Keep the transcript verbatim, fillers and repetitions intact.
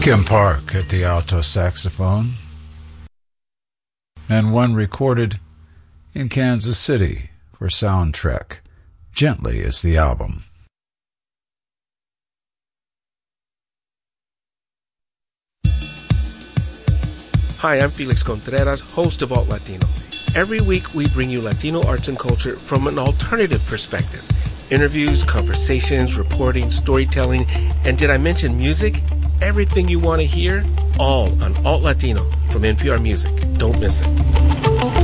Kim Park at the alto saxophone, and one recorded in Kansas City for Soundtrek. Gently is the album. Hi, I'm Felix Contreras, host of Alt Latino. Every week we bring you Latino arts and culture from an alternative perspective. Interviews, conversations, reporting, storytelling, and did I mention music? Everything you want to hear, all on Alt Latino from N P R Music. Don't miss it.